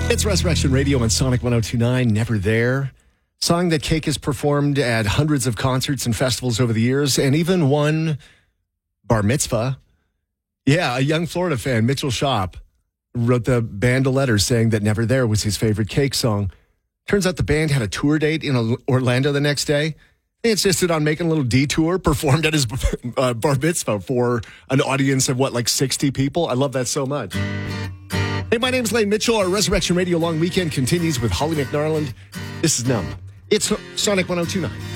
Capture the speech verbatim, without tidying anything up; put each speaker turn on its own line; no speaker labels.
It's Resurrection Radio on Sonic one oh two point nine, Never There. Song that Cake has performed at hundreds of concerts and festivals over the years, and even one bar mitzvah. Yeah, a young Florida fan, Mitchell Shop, wrote the band a letter saying that Never There was his favorite Cake song. Turns out the band had a tour date in Orlando the next day. They insisted on making a little detour, performed at his uh, bar mitzvah for an audience of, what, like sixty people? I love that so much. Hey, my name's Lane Mitchell. Our Resurrection Radio long weekend continues with Holly McNarland. This is Numb. It's Sonic one oh two point nine.